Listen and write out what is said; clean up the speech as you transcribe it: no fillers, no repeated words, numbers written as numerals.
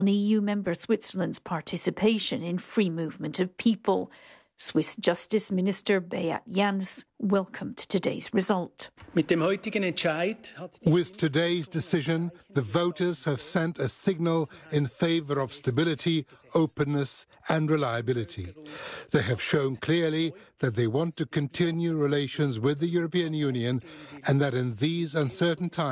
EU member Switzerland's participation in free movement of people. Swiss Justice Minister Beat Jans welcomed today's result. With today's decision, the voters have sent a signal in favour of stability, openness and reliability. They have shown clearly that they want to continue relations with the European Union and that in these uncertain times